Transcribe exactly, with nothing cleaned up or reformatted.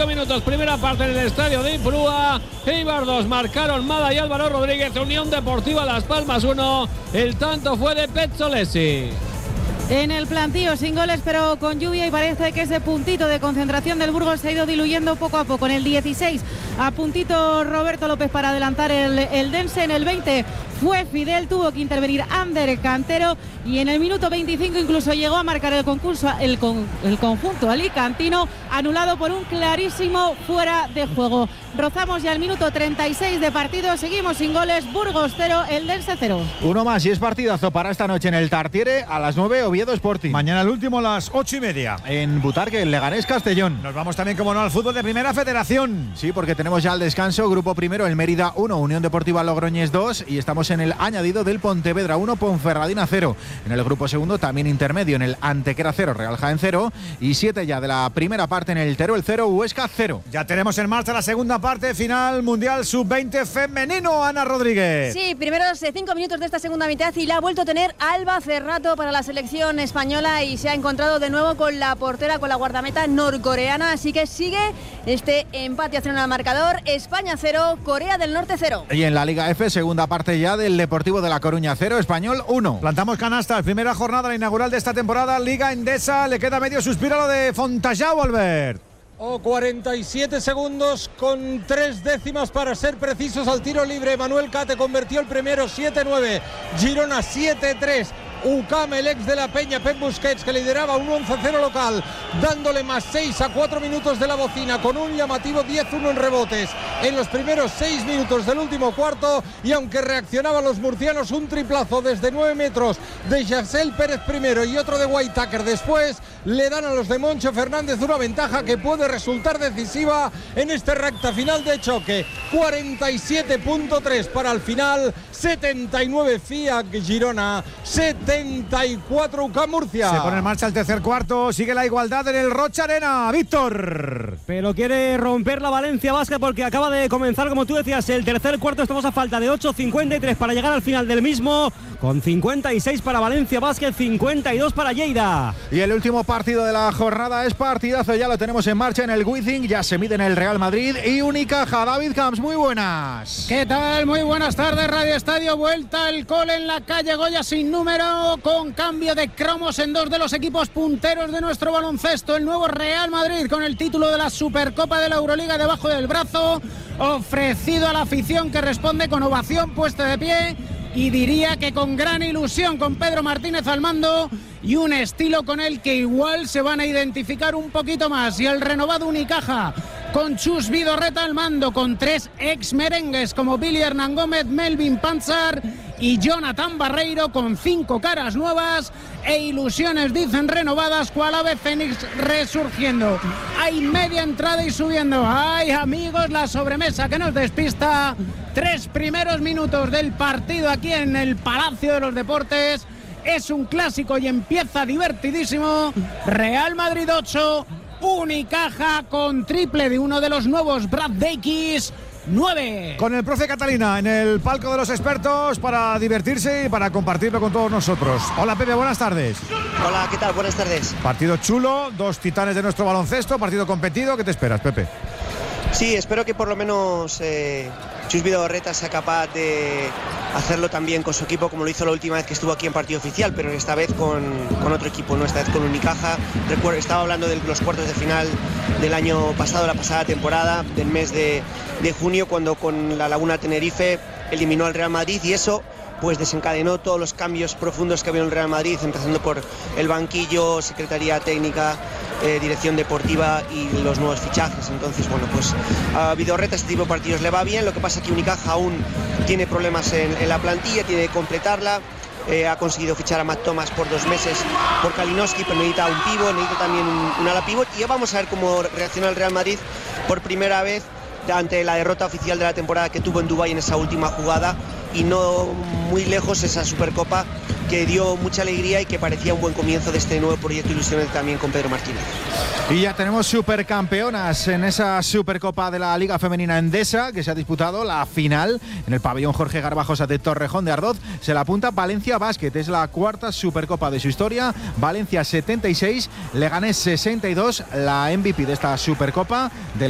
cinco minutos, primera parte en el estadio de Ipurúa. Eibar dos, marcaron Mada y Álvaro Rodríguez. Unión Deportiva Las Palmas uno. El tanto fue de Pezzolesi. En el plantío, sin goles pero con lluvia, y parece que ese puntito de concentración del Burgos se ha ido diluyendo poco a poco. En el dieciséis, a puntito Roberto López para adelantar el, el Dense. En el veinte fue Fidel, tuvo que intervenir Ander Cantero, y en el minuto veinticinco incluso llegó a marcar el concurso el, con, el conjunto alicantino, anulado por un clarísimo fuera de juego. Rozamos ya el minuto treinta y seis de partido, seguimos sin goles. Burgos cero, el Dense cero. Uno más y es partidazo para esta noche en el Tartiere a las nueve, Oviedo Sporting. Mañana el último a las ocho y media. En Butarque, el Leganés Castellón. Nos vamos también, como no, al fútbol de Primera Federación. Sí, porque tenemos ya el descanso. Grupo primero, el Mérida uno, Unión Deportiva Logroñés dos, y estamos en el añadido del Pontevedra uno, Ponferradina cero. En el grupo segundo, también intermedio, en el Antequera cero, Real Jaén cero, y siete ya de la primera parte en el Teruel cero, Huesca cero. Ya tenemos en marcha la segunda parte, final Mundial sub veinte femenino, Ana Rodríguez. Sí, primeros cinco minutos de esta segunda mitad y la ha vuelto a tener Alba Cerrato para la selección española, y se ha encontrado de nuevo con la portera, con la guardameta norcoreana, así que sigue este empate a cero en el marcador. España cero, Corea del Norte cero. Y en la Liga F, segunda parte ya del Deportivo de La Coruña cero, Español uno. Plantamos canastas, primera jornada, la inaugural de esta temporada, Liga Endesa. Le queda medio suspiro a lo de Fontajau, Albert. O oh, cuarenta y siete segundos con tres décimas para ser precisos al tiro libre. Manuel Cate convirtió el primero, siete nueve. Girona siete tres. U C A M, el ex de la Peña, Pep Busquets, que lideraba un once cero local, dándole más seis a cuatro minutos de la bocina, con un llamativo diez uno en rebotes en los primeros seis minutos del último cuarto. Y aunque reaccionaban los murcianos, un triplazo desde nueve metros de Yacel Pérez primero y otro de Whitaker después, le dan a los de Moncho Fernández una ventaja que puede resultar decisiva en este recta final de choque. cuarenta y siete punto tres para el final, setenta y nueve F I A C Girona, setenta y cuatro U C A M Murcia. Se pone en marcha el tercer cuarto, sigue la igualdad en el Rocha Arena, Víctor. Pero quiere romper la Valencia Basket porque acaba de comenzar, como tú decías, el tercer cuarto. Estamos a falta de ocho cincuenta y tres para llegar al final del mismo, con cincuenta y seis para Valencia Basket, cincuenta y dos para Lleida. Y el último partido de la jornada es partidazo, ya lo tenemos en marcha en el Wizzing, ya se mide en el Real Madrid y Unicaja. David Camps, muy buenas. ¿Qué tal? Muy buenas tardes, Radio Estadio. Vuelta el cole en la calle Goya sin número, con cambio de cromos en dos de los equipos punteros de nuestro baloncesto. El nuevo Real Madrid, con el título de la Supercopa de la Euroliga debajo del brazo, ofrecido a la afición, que responde con ovación, puesta de pie, y diría que con gran ilusión, con Pedro Martínez al mando y un estilo con el que igual se van a identificar un poquito más. Y el renovado Unicaja, con Chus Vidorreta al mando, con tres ex merengues como Billy Hernán Gómez, Melvin Panzar y Jonathan Barreiro, con cinco caras nuevas e ilusiones, dicen, renovadas, cual ave fénix resurgiendo. Hay media entrada y subiendo. Ay, amigos, la sobremesa que nos despista. Tres primeros minutos del partido aquí en el Palacio de los Deportes. Es un clásico y empieza divertidísimo. Real Madrid ocho, Unicaja con triple de uno de los nuevos Brad Dakies, nueve. Con el profe Catalina en el palco de los expertos para divertirse y para compartirlo con todos nosotros. Hola Pepe, buenas tardes. Hola, ¿qué tal? Buenas tardes. Partido chulo, dos titanes de nuestro baloncesto, partido competido. ¿Qué te esperas, Pepe? Sí, espero que por lo menos eh, Chus Vidorreta sea capaz de hacerlo también con su equipo, como lo hizo la última vez que estuvo aquí en partido oficial, pero esta vez con, con otro equipo, no, esta vez con Unicaja. Recuerdo, estaba hablando de los cuartos de final del año pasado, la pasada temporada, del mes de, de junio, cuando con la Laguna Tenerife eliminó al Real Madrid, y eso pues desencadenó todos los cambios profundos que había en el Real Madrid, empezando por el banquillo, secretaría técnica, eh, dirección deportiva y los nuevos fichajes. Entonces, bueno, pues a Vidorreta este tipo de partidos le va bien. Lo que pasa es que Unicaja aún tiene problemas en, en la plantilla, tiene que completarla. Eh, ha conseguido fichar a Matt Thomas por dos meses por Kalinowski, pero necesita un pívot, necesita también un, un ala pívot. Y ya vamos a ver cómo reacciona el Real Madrid por primera vez ante la derrota oficial de la temporada que tuvo en Dubái en esa última jugada, y no muy lejos esa Supercopa que dio mucha alegría y que parecía un buen comienzo de este nuevo proyecto ilusionante también con Pedro Martínez. Y ya tenemos supercampeonas en esa Supercopa de la Liga Femenina Endesa, que se ha disputado la final en el pabellón Jorge Garbajosa de Torrejón de Ardoz. Se la apunta Valencia Basket, es la cuarta Supercopa de su historia. Valencia setenta y seis, Leganés sesenta y dos, la M V P de esta Supercopa del